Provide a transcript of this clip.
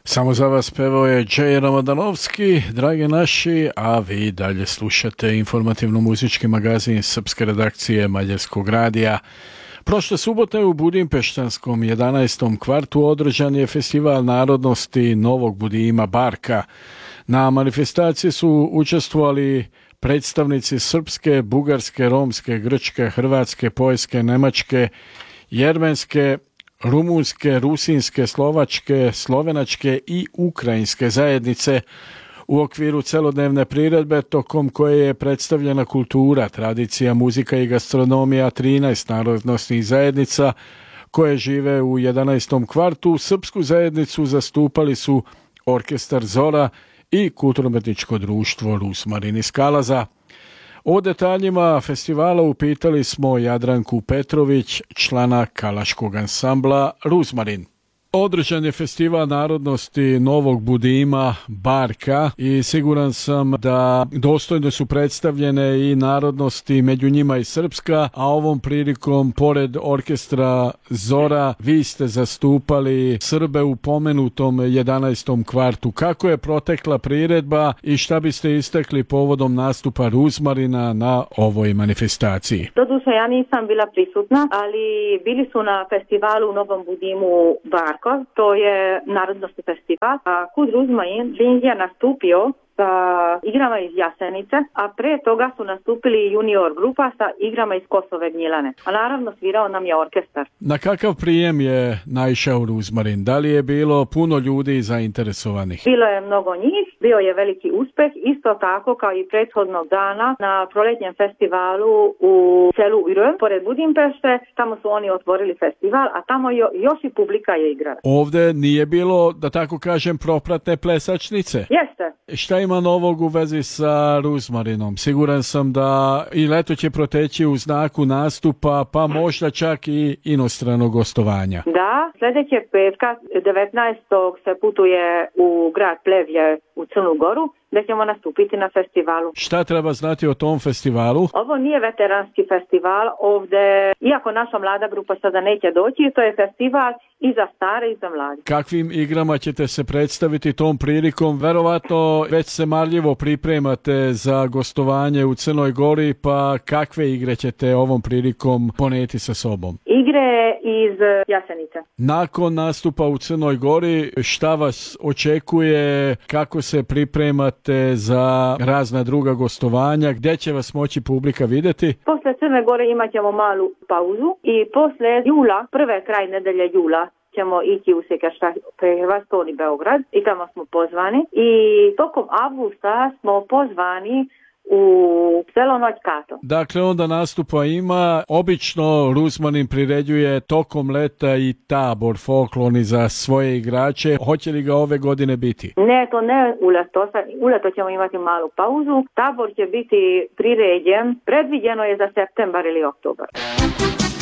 Samo za vas pevao je Džej Ramadanovski, dragi naši, a vi dalje slušate informativno-muzički magazin srpske redakcije Mađarskog radija. Prošle subote u Budimpeštanskom 11. kvartu održan je festival narodnosti Novog Budima Barka. Na manifestaciji su učestvovali predstavnici srpske, bugarske, romske, grčke, hrvatske, poljske, nemačke, jermenske, rumunske, rusinske, slovačke, slovenačke i ukrajinske zajednice u okviru celodnevne priredbe tokom koje je predstavljena kultura, tradicija, muzika i gastronomija 13 narodnosnih zajednica koje žive u 11. kvartu. Srpsku zajednicu zastupali su Orkestar Zora i Kulturno-umetničko društvo Rusmarin iz Kalaza. O detaljima festivala upitali smo Jadranku Petrović, člana kalaškog ansambla Rusmarin. Održan je festival narodnosti Novog Budima Barka i siguran sam da dostojno su predstavljene i narodnosti, među njima i srpska, a ovom prilikom, pored orkestra Zora, vi ste zastupali Srbe u pomenutom 11. kvartu. Kako je protekla priredba i šta biste istakli povodom nastupa Rusmarina na ovoj manifestaciji? Doduše, ja nisam bila prisutna, ali bili su na festivalu u Novom Budimu Barka. To je narodnostni festival, a kud Rusmarin je nastupio sa igrama iz Jasenice, a pre toga su nastupili junior grupa sa igrama iz Kosove Gnjilane. A naravno svirao nam je orkestar. Na kakav prijem je naišao Rusmarin? Da li je bilo puno ljudi zainteresovanih? Bilo je mnogo njih, bio je veliki uspeh, isto tako kao i prethodnog dana na proletnjem festivalu u selu Ürüm, pored Budimpešte. Tamo su oni otvorili festival, a tamo još i publika je igrala. Ovde nije bilo, da tako kažem, propratne plesačnice? Jeste. Šta ima novog u vezi sa Rusmarinom? Siguran sam da i leto će proteći u znaku nastupa, pa možda čak i inostrano gostovanja. Da, sljedeće petka 19. se putuje u grad Plevje u Crnu Goru, gdje ćemo nastupiti na festivalu. Šta treba znati o tom festivalu? Ovo nije veteranski festival, ovdje, iako naša mlada grupa sada neće doći, to je festival i za stare i za mlade. Kakvim igrama ćete se predstaviti tom prilikom? Verovatno već se marljivo pripremate za gostovanje u Crnoj Gori, pa kakve igre ćete ovom prilikom poneti sa sobom? Igre iz Jasenice. Nakon nastupa u Crnoj Gori, šta vas očekuje, kako se pripremate za razna druga gostovanja, gdje će vas moći publika vidjeti? Posle Crne Gore imat ćemo malu pauzu i posle jula, prve kraj nedelje jula, ćemo ići u Sekeršta, Prevastoni Beograd i tamo smo pozvani. I tokom avgusta smo pozvani u selo Noć Kato. Dakle, onda nastupa ima. Obično Rusmarin priređuje tokom leta i tabor folklorni za svoje igrače. Hoće li ga ove godine biti? Ne, to ne u leto. U leto ćemo imati malu pauzu. Tabor će biti priređen. Predviđeno je za septembar ili oktobar.